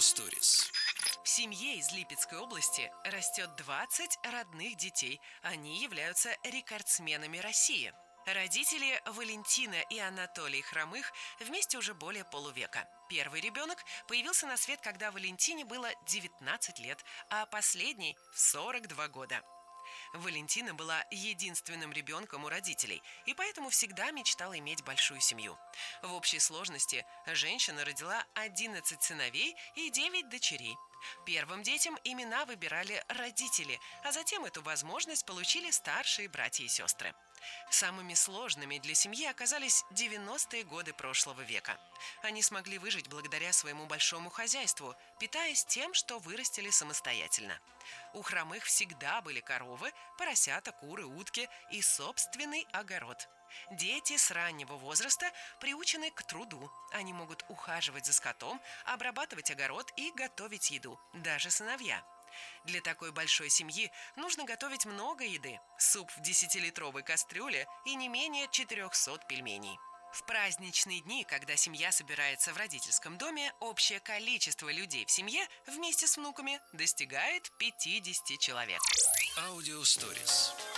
Stories. В семье из Липецкой области растет 20 родных детей. Они являются рекордсменами России. Родители Валентина и Анатолий Хромых вместе уже более полувека. Первый ребенок появился на свет, когда Валентине было 19 лет, а последний – в 42 года. Валентина была единственным ребенком у родителей и поэтому всегда мечтала иметь большую семью. В общей сложности женщина родила 11 сыновей и 9 дочерей. Первым детям имена выбирали родители, а затем эту возможность получили старшие братья и сестры. Самыми сложными для семьи оказались 90-е годы прошлого века. Они смогли выжить благодаря своему большому хозяйству, питаясь тем, что вырастили самостоятельно. У Хромых всегда были коровы, поросята, куры, утки и собственный огород. Дети с раннего возраста приучены к труду. Они могут ухаживать за скотом, обрабатывать огород и готовить еду, даже сыновья. Для такой большой семьи нужно готовить много еды. Суп в 10-литровой кастрюле и не менее 400 пельменей. В праздничные дни, когда семья собирается в родительском доме, общее количество людей в семье вместе с внуками достигает 50 человек. Audio Stories.